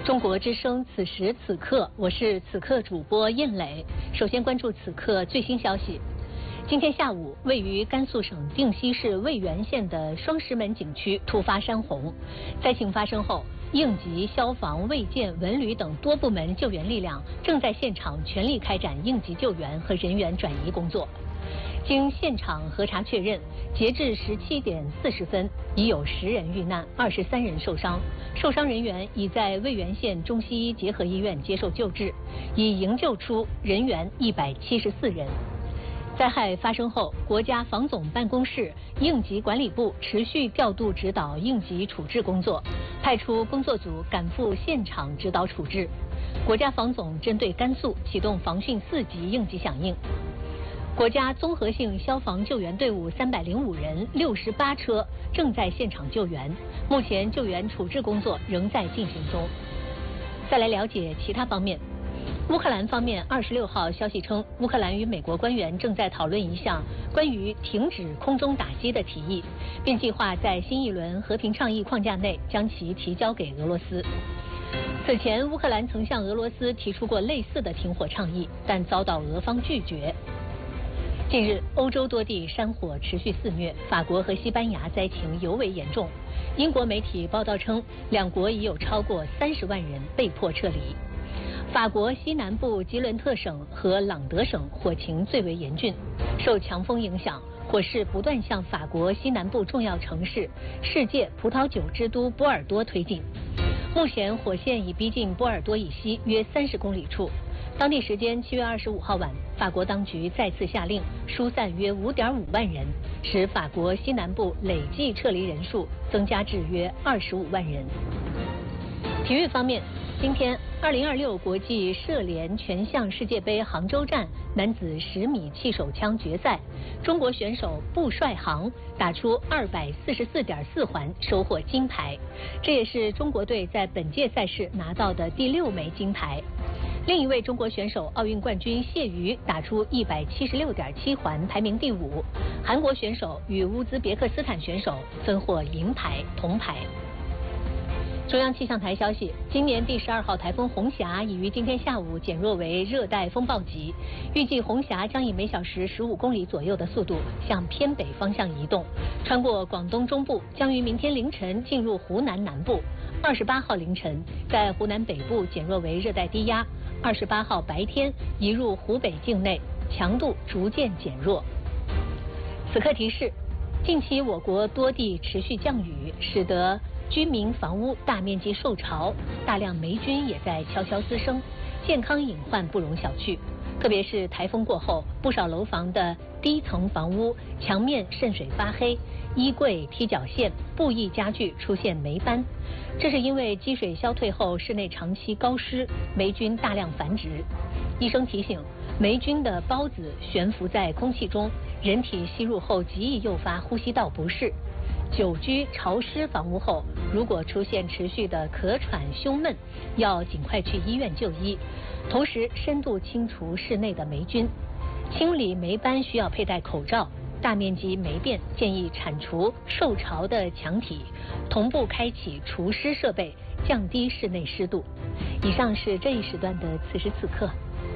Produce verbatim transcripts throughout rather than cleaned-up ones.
中国之声此时此刻，我是此刻主播燕磊。首先关注此刻最新消息。今天下午，位于甘肃省定西市渭源县的双石门景区突发山洪，灾情发生后，应急、消防、卫健、文旅等多部门救援力量正在现场全力开展应急救援和人员转移工作。经现场核查确认，截至十七点四十分，已有十人遇难，二十三人受伤，受伤人员已在渭源县中西医结合医院接受救治，已营救出人员一百七十四人。灾害发生后，国家防总办公室应急管理部持续调度指导应急处置工作，派出工作组赶赴现场指导处置。国家防总针对甘肃启动防汛四级应急响应。国家综合性消防救援队伍三百零五人、六十八车正在现场救援，目前救援处置工作仍在进行中。再来了解其他方面。乌克兰方面二十六号消息称，乌克兰与美国官员正在讨论一项关于停止空中打击的提议，并计划在新一轮和平倡议框架内将其提交给俄罗斯。此前，乌克兰曾向俄罗斯提出过类似的停火倡议，但遭到俄方拒绝。近日，欧洲多地山火持续肆虐，法国和西班牙灾情尤为严重。英国媒体报道称，两国已有超过三十万人被迫撤离。法国西南部吉伦特省和朗德省火情最为严峻，受强风影响，火势不断向法国西南部重要城市、世界葡萄酒之都波尔多推进。目前，火线已逼近波尔多以西约三十公里处。当地时间七月二十五号晚，法国当局再次下令疏散约五点五万人，使法国西南部累计撤离人数增加至约二十五万人。体育方面，今天二零二六国际射联全项世界杯杭州站男子十米气手枪决赛，中国选手布帅航打出二百四十四点四环，收获金牌，这也是中国队在本届赛事拿到的第六枚金牌。另一位中国选手奥运冠军谢瑜打出一百七十六点七环，排名第五。韩国选手与乌兹别克斯坦选手分获银牌、铜牌。中央气象台消息，今年第十二号台风红霞已于今天下午减弱为热带风暴级，预计红霞将以每小时十五公里左右的速度向偏北方向移动，穿过广东中部，将于明天凌晨进入湖南南部。二十八号凌晨在湖南北部减弱为热带低压，二十八号白天移入湖北境内，强度逐渐减弱。此刻提示，近期我国多地持续降雨，使得居民房屋大面积受潮，大量霉菌也在悄悄滋生，健康隐患不容小觑。特别是台风过后，不少楼房的低层房屋墙面渗水发黑，衣柜、踢脚线、布艺家具出现霉斑，这是因为积水消退后室内长期高湿，霉菌大量繁殖。医生提醒，霉菌的孢子悬浮在空气中，人体吸入后极易诱发呼吸道不适。久居潮湿房屋后，如果出现持续的咳喘、胸闷，要尽快去医院就医，同时深度清除室内的霉菌。清理霉斑需要佩戴口罩，大面积霉变建议铲除受潮的墙体，同步开启除湿设备，降低室内湿度。以上是这一时段的此时此刻。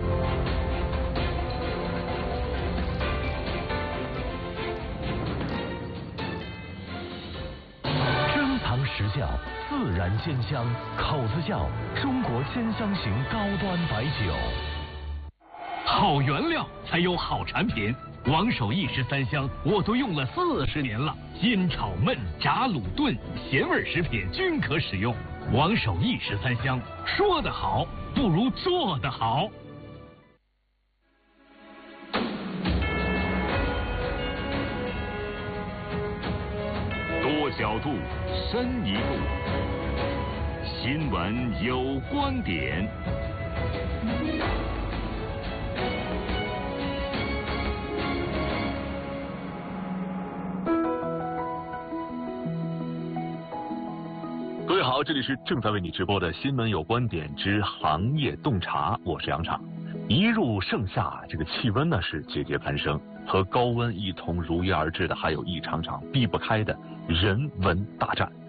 时效，自然鲜香，口子窖，中国鲜香型高端白酒。 好原料才有好产品，王守义十三香我都用了四十年了，煎炒焖炸卤炖咸味食品均可使用。王守义十三香，说得好不如做得好。 多角度，深一步。新闻有观点。 各位好，这里是正在为你直播的新闻有观点之行业洞察，我是杨畅。一入盛夏，这个气温呢是节节攀升，和高温一同如约而至的，还有一场场避不开的人文大战。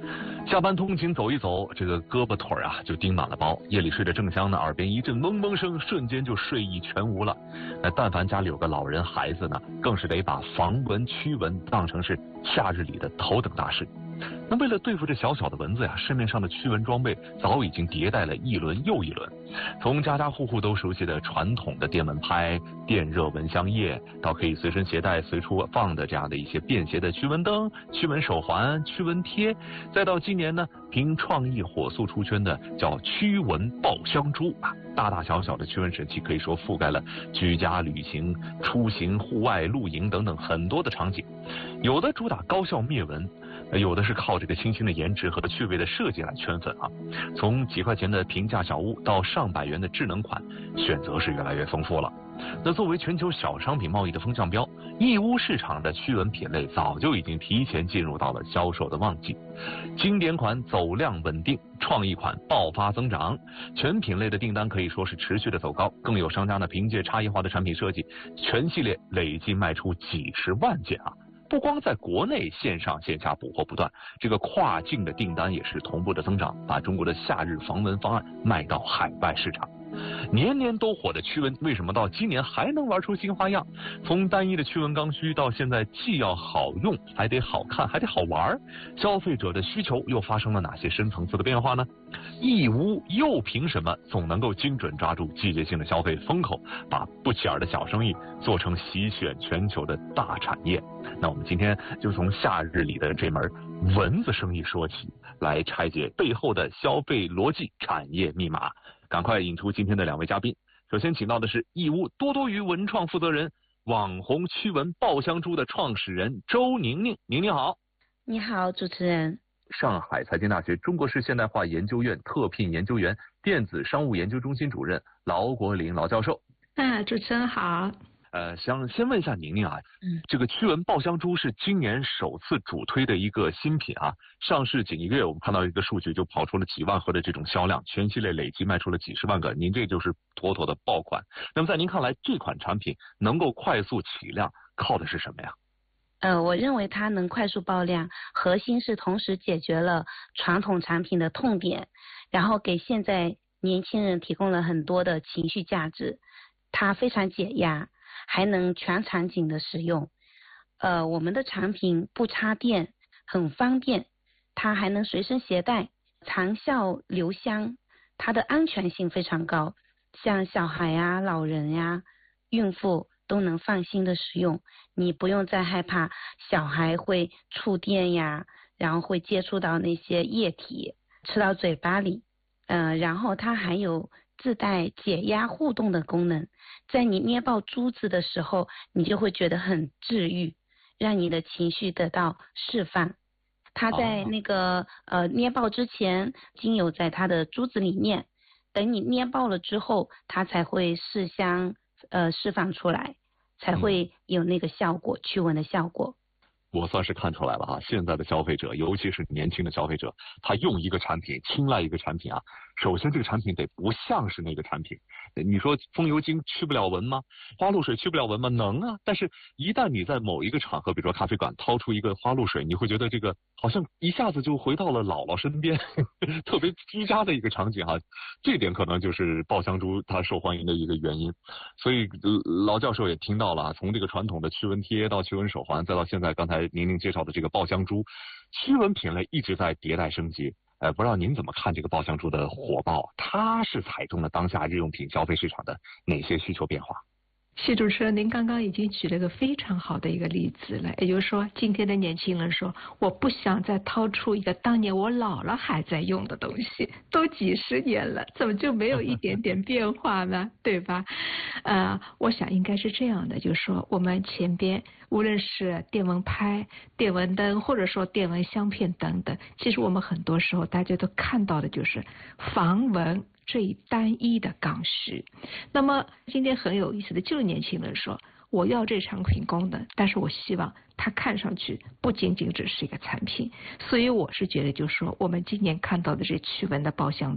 下班通勤走一走，这个胳膊腿儿啊就叮满了包。夜里睡得正香呢，耳边一阵嗡嗡声，瞬间就睡意全无了。那但凡家里有个老人孩子呢，更是得把防蚊驱蚊当成是夏日里的头等大事。那为了对付这小小的蚊子呀，市面上的驱蚊装备早已经迭代了一轮又一轮。从家家户户都熟悉的传统的电蚊拍、电热蚊香液，到可以随身携带、随处放的这样的一些便携的驱蚊灯、驱蚊手环、驱蚊贴，再到今年呢，凭创意火速出圈的叫驱蚊爆香珠啊，大大小小的驱蚊神器可以说覆盖了居家、旅行、出行、户外、露营等等很多的场景。有的主打高效灭蚊，有的是靠这个清新的颜值和趣味的设计来圈粉啊。从几块钱的平价小物到上百元的智能款，选择是越来越丰富了。那作为全球小商品贸易的风向标，义乌市场的驱蚊品类早就已经提前进入到了销售的旺季。经典款走量稳定，创意款爆发增长，全品类的订单可以说是持续的走高。更有商家呢凭借差异化的产品设计，全系列累计卖出几十万件啊。不光在国内线上线下补货不断，这个跨境的订单也是同步的增长，把中国的夏日防蚊方案卖到海外市场。年年都火的驱蚊，为什么到今年还能玩出新花样？从单一的驱蚊刚需到现在既要好用，还得好看，还得好玩，消费者的需求又发生了哪些深层次的变化呢？义乌又凭什么总能够精准抓住季节性的消费风口，把不起眼的小生意做成席卷全球的大产业？那我们今天就从夏日里的这门蚊子生意说起，来拆解背后的消费逻辑、产业密码。赶快引出今天的两位嘉宾。首先请到的是义乌多多鱼文创负责人、网红驱蚊爆香珠的创始人周宁宁。宁宁好。 你好，主持人。 上海财经大学中国式现代化研究院特聘研究员、电子商务研究中心主任劳国林劳教授。 啊，主持人好。 呃，想先问一下宁宁啊， 嗯， 这个驱蚊爆香珠是今年首次主推的一个新品啊，上市仅一个月，我们看到一个数据就跑出了几万盒的这种销量，全系列累计卖出了几十万个，您这就是妥妥的爆款。那么在您看来，这款产品能够快速起量，靠的是什么呀？ 呃，我认为它能快速爆量，核心是同时解决了传统产品的痛点，然后给现在年轻人提供了很多的情绪价值。它非常解压，还能全场景的使用。呃，我们的产品不插电，很方便，它还能随身携带，长效留香，它的安全性非常高，像小孩呀、老人呀、孕妇都能放心的使用。你不用再害怕小孩会触电呀，然后会接触到那些液体，吃到嘴巴里。呃，然后它还有自带解压互动的功能，在你捏爆珠子的时候，你就会觉得很治愈，让你的情绪得到释放。它在那个、哦、呃捏爆之前，精油在它的珠子里面，等你捏爆了之后，它才会释香呃释放出来，才会有那个效果，驱蚊的效果。 我算是看出来了哈，现在的消费者，尤其是年轻的消费者，他用一个产品，青睐一个产品啊，首先这个产品得不像是那个产品。你说风油精驱不了蚊吗？花露水驱不了蚊吗？能啊，但是一旦你在某一个场合，比如说咖啡馆掏出一个花露水，你会觉得这个好像一下子就回到了姥姥身边，特别居家的一个场景哈。这点可能就是爆香珠它受欢迎的一个原因。所以劳教授也听到了，从这个传统的驱蚊贴到驱蚊手环，再到现在刚才宁宁介绍的这个爆香珠，驱蚊品类一直在迭代升级。呃，不知道您怎么看这个爆香珠的火爆？它是踩中了当下日用品消费市场的哪些需求变化？ 是主持人，您刚刚已经举了一个非常好的一个例子了，也就是说，今天的年轻人说，我不想再掏出一个当年我姥姥还在用的东西，都几十年了，怎么就没有一点点变化呢？对吧？呃，我想应该是这样的，就是说，我们前边无论是电蚊拍、电蚊灯，或者说电蚊香片等等，其实我们很多时候大家都看到的就是防蚊最单一的刚需。那么今天很有意思的就是年轻人说，我要这产品功能，但是我希望它看上去不仅仅只是一个产品。所以我是觉得就是说，我们今年看到的这驱蚊的爆香